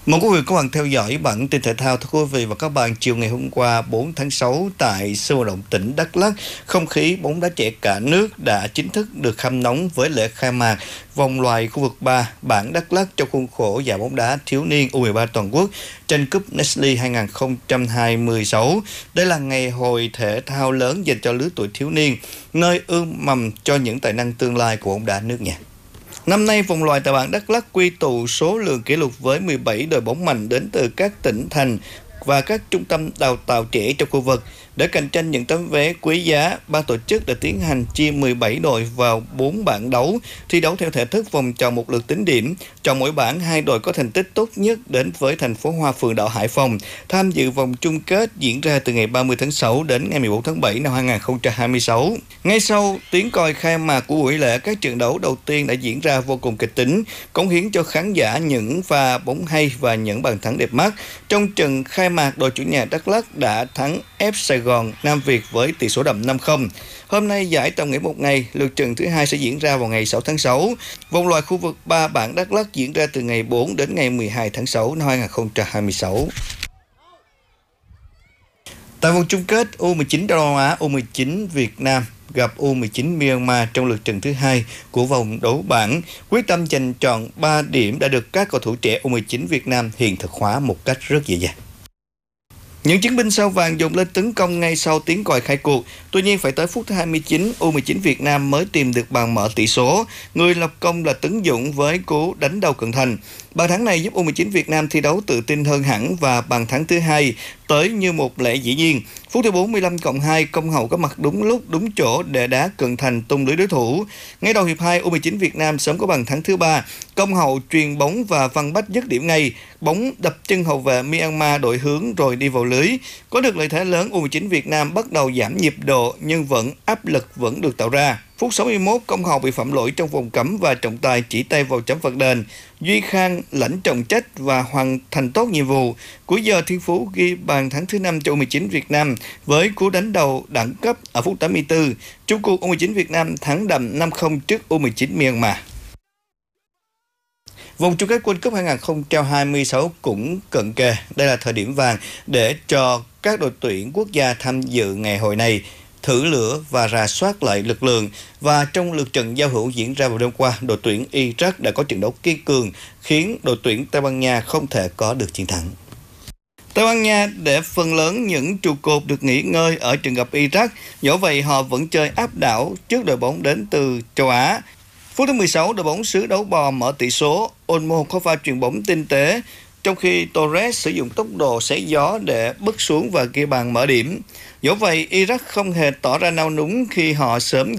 Mời quý vị các bạn theo dõi bản tin thể thao thưa quý vị và các bạn. Chiều ngày hôm qua 4 tháng 6 tại sân vận động tỉnh Đắk Lắk, không khí bóng đá trẻ cả nước đã chính thức được hâm nóng với lễ khai mạc vòng loại khu vực 3 bảng Đắk Lắk trong khuôn khổ giải bóng đá thiếu niên U13 toàn quốc tranh cúp Nestle 2026. Đây là ngày hội thể thao lớn dành cho lứa tuổi thiếu niên, nơi ươm mầm cho những tài năng tương lai của bóng đá nước nhà. Năm nay, vòng loại tại bảng Đắk Lắk quy tụ số lượng kỷ lục với 17 đội bóng mạnh đến từ các tỉnh thành và các trung tâm đào tạo trẻ trong khu vực. Để cạnh tranh những tấm vé quý giá, ban tổ chức đã tiến hành chia 17 đội vào 4 bảng đấu, thi đấu theo thể thức vòng tròn một lượt tính điểm. Chọn mỗi bảng 2 đội có thành tích tốt nhất đến với thành phố Hoa Phượng Đỏ Hải Phòng tham dự vòng chung kết diễn ra từ ngày 30 tháng 6 đến ngày 11 tháng 7 năm 2026. Ngay sau tiếng còi khai mạc của buổi lễ, các trận đấu đầu tiên đã diễn ra vô cùng kịch tính, cống hiến cho khán giả những pha bóng hay và những bàn thắng đẹp mắt. Trong trận khai mạc, đội chủ nhà Đắk Lắk đã thắng F Sài Gòn Nam Việt với tỷ số đậm 5-0. Hôm nay giải tạm nghỉ một ngày, lượt trận thứ hai sẽ diễn ra vào ngày 6 tháng 6. Vòng loại khu vực 3 bảng Đắk Lắk diễn ra từ ngày 4 đến ngày 12 tháng 6 năm 2026. Tại vòng chung kết, U19 Đông Nam Á, U19 Việt Nam gặp U19 Myanmar trong lượt trận thứ hai của vòng đấu bảng. Quyết tâm giành trọn 3 điểm đã được các cầu thủ trẻ U19 Việt Nam hiện thực hóa một cách rất dễ dàng. Những chiến binh sao vàng dồn lên tấn công ngay sau tiếng còi khai cuộc. Tuy nhiên phải tới phút thứ 29, U19 Việt Nam mới tìm được bàn mở tỷ số. Người lập công là Tấn Dũng với cú đánh đầu cận thành. Bàn thắng này giúp U19 Việt Nam thi đấu tự tin hơn hẳn và bàn thắng thứ hai tới như một lẽ dĩ nhiên. Phút thứ 45+2, Công Hậu có mặt đúng lúc đúng chỗ để đá cận thành tung lưới đối thủ. Ngay đầu hiệp 2, U19 Việt Nam sớm có bàn thắng thứ 3. Công Hậu truyền bóng và Văn Bách dứt điểm ngay. Bóng đập chân hậu vệ Myanmar đổi hướng rồi đi vào lưới. Có được lợi thế lớn, U19 Việt Nam bắt đầu giảm nhịp độ nhưng áp lực vẫn được tạo ra. Phút 61, Công Hậu bị phạm lỗi trong vòng cấm và trọng tài chỉ tay vào chấm phạt đền. Duy Khang lãnh trọng trách và hoàn thành tốt nhiệm vụ. Cuối giờ, Thiên Phú ghi bàn thắng thứ 5 cho U19 Việt Nam với cú đánh đầu đẳng cấp ở phút 84. Chung cuộc, U19 Việt Nam thắng đậm 5-0 trước U19 Myanmar. Vòng chung kết World Cup 2026 cũng cận kề. Đây là thời điểm vàng để cho các đội tuyển quốc gia tham dự ngày hội này thử lửa và rà soát lại lực lượng. Và trong lượt trận giao hữu diễn ra vào đêm qua, đội tuyển Iraq đã có trận đấu kiên cường khiến đội tuyển Tây Ban Nha không thể có được chiến thắng. Tây Ban Nha để phần lớn những trụ cột được nghỉ ngơi ở trận gặp Iraq, dẫu vậy họ vẫn chơi áp đảo trước đội bóng đến từ châu Á. Phút thứ 16, đội bóng xứ Đấu Bò mở tỷ số. Olmo có pha chuyền bóng tinh tế, trong khi Torres sử dụng tốc độ xé gió để bứt xuống và ghi bàn mở điểm. Dẫu vậy, Iraq không hề tỏ ra nao núng khi họ sớm